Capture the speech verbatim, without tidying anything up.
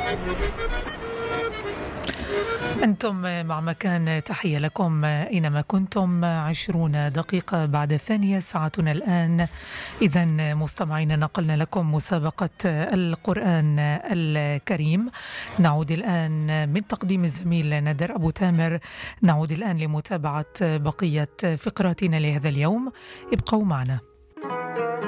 أنتم مع مكان، تحية لكم أينما كنتم. عشرون دقيقة بعد الثانية ساعتنا الآن. إذن مستمعين، نقلنا لكم مسابقة القرآن الكريم. نعود الآن من تقديم الزميل نادر أبو تامر، نعود الآن لمتابعة بقية فقراتنا لهذا اليوم. ابقوا معنا.